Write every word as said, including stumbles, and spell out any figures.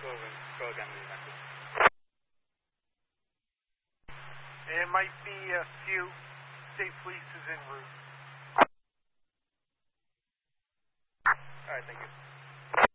go over and go again with the message. There might be a few safe leases en route. Alright, thank you.